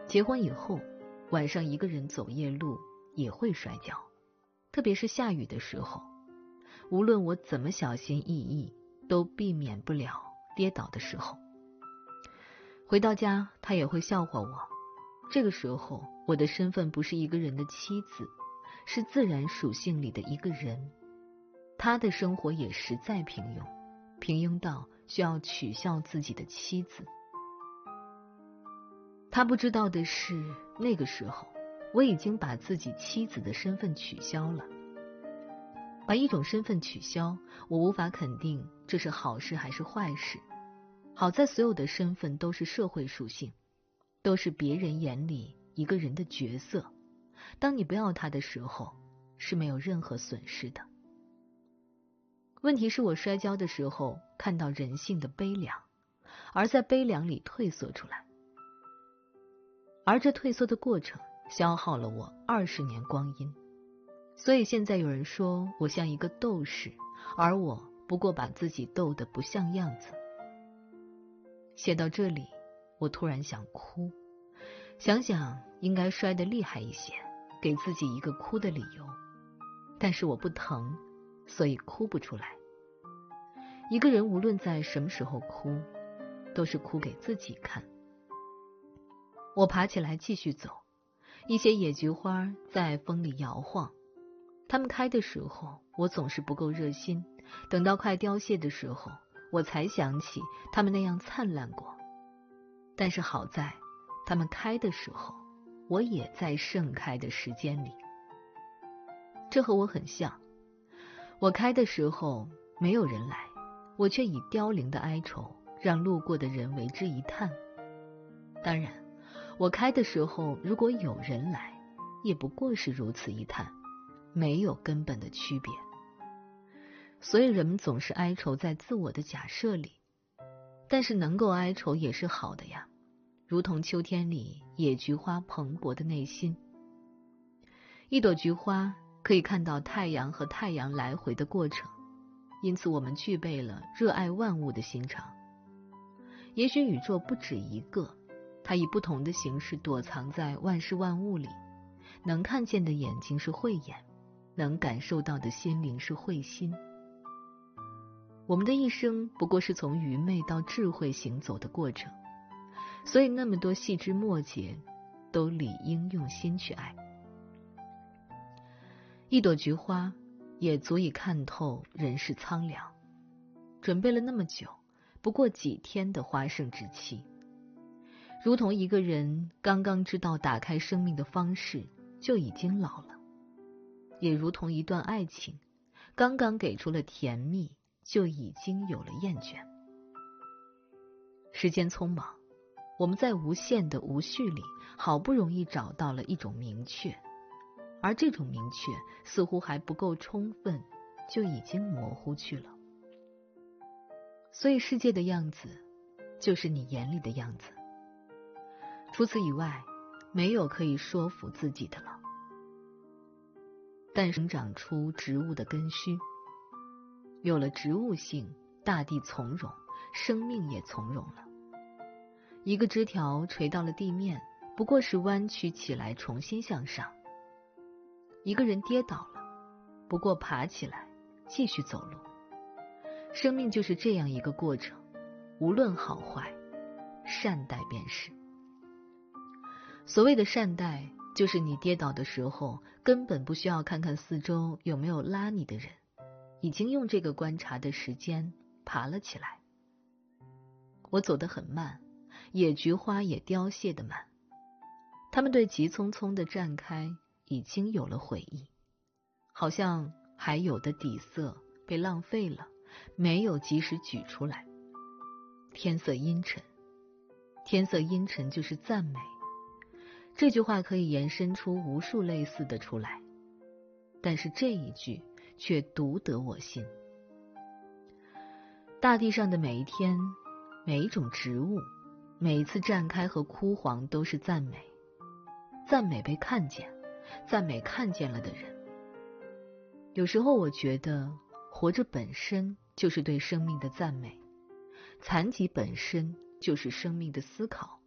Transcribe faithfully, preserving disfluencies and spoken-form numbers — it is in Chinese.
结婚以后，晚上一个人走夜路也会摔跤，特别是下雨的时候，无论我怎么小心翼翼，都避免不了跌倒的时候。回到家，他也会笑话我。这个时候，我的身份不是一个人的妻子，是自然属性里的一个人。他的生活也实在平庸，平庸到需要取笑自己的妻子。他不知道的是，那个时候我已经把自己妻子的身份取消了。把一种身份取消，我无法肯定这是好事还是坏事。好在所有的身份都是社会属性，都是别人眼里一个人的角色。当你不要他的时候，是没有任何损失的。问题是我摔跤的时候看到人性的悲凉，而在悲凉里退缩出来。而这退缩的过程消耗了我二十年光阴。所以现在有人说我像一个斗士，而我不过把自己斗得不像样子。写到这里，我突然想哭，想想应该摔得厉害一些，给自己一个哭的理由。但是我不疼，所以哭不出来。一个人无论在什么时候哭，都是哭给自己看。我爬起来继续走，一些野菊花在风里摇晃。它们开的时候，我总是不够热心，等到快凋谢的时候，我才想起它们那样灿烂过。但是好在，它们开的时候，我也在盛开的时间里。这和我很像，我开的时候没有人来，我却以凋零的哀愁让路过的人为之一叹。当然，我开的时候如果有人来，也不过是如此一叹，没有根本的区别。所以人们总是哀愁在自我的假设里，但是能够哀愁也是好的呀，如同秋天里野菊花蓬勃的内心。一朵菊花可以看到太阳和太阳来回的过程，因此我们具备了热爱万物的心肠。也许宇宙不止一个，它以不同的形式躲藏在万事万物里，能看见的眼睛是慧眼，能感受到的心灵是慧心。我们的一生不过是从愚昧到智慧行走的过程，所以那么多细枝末节都理应用心去爱。一朵菊花也足以看透人世苍凉，准备了那么久，不过几天的花盛之期。如同一个人刚刚知道打开生命的方式，就已经老了；也如同一段爱情刚刚给出了甜蜜，就已经有了厌倦。时间匆忙，我们在无限的无序里好不容易找到了一种明确，而这种明确似乎还不够充分，就已经模糊去了。所以世界的样子就是你眼里的样子，除此以外没有可以说服自己的了。但生长出植物的根须，有了植物性，大地从容，生命也从容了。一个枝条垂到了地面，不过是弯曲起来重新向上。一个人跌倒了，不过爬起来继续走路。生命就是这样一个过程，无论好坏，善待便是。所谓的善待，就是你跌倒的时候根本不需要看看四周有没有拉你的人，已经用这个观察的时间爬了起来。我走得很慢，野菊花也凋谢得慢，它们对急匆匆的绽开已经有了悔意，好像还有的底色被浪费了，没有及时举出来。天色阴沉，天色阴沉就是赞美。这句话可以延伸出无数类似的出来，但是这一句却独得我心。大地上的每一天，每一种植物，每一次绽开和枯黄都是赞美。赞美被看见，赞美看见了的人。有时候我觉得活着本身就是对生命的赞美，残疾本身就是生命的思考。